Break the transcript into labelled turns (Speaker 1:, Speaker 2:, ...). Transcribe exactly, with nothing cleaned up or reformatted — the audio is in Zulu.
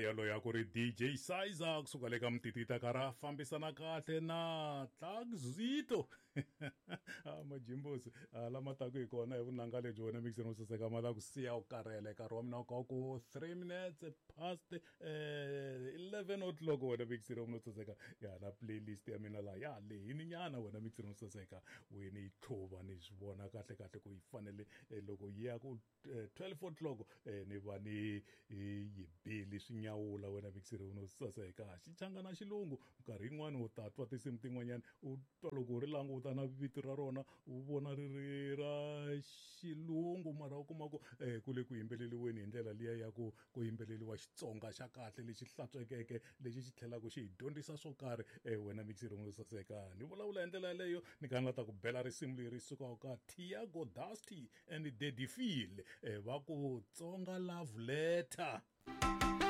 Speaker 1: yaloya ku ri D J Sizer kusuka le ka mtitita ka ra fambisana kahle na Tlakuzito ah majimbosi lama ta ku hi kona hi vunanga lebyi wena mixini wo saseka ma la ku siya u karhele nkarhi wa mina ka ku three minutes past eh eleven o'clock wena mixini wo saseka ya na playlist ya mina la ya lehini nyana wena mixini wo saseka wena yi tlhova ni swi vona kahle kahle ku yi fanele loko yi ya ku twelve o'clock ni va ni yi bili swi nyawula wena mixini wo saseka xichanga na xilungu nkarhi yin'wana u ta twa tinsimu tin'wanyana u twa loko u ri languta na vito ra rona u vona ri ri ra xilungu mara u kuma ku ku le ku yimbeleliweni hi ndlela liya ya ku ku yimbeleliwa Xitsonga xa kahle lexi hlantswekeke lexi xi tlhelaka xi hi dyondzisa swo karhi wena mixini wo saseka ni vulavula hi ndlela yaleyo ni nga na ta ku bela risimu leri sukaka ka Tiago Dusty and Daddy Phil va ku Tsonga Love Letter.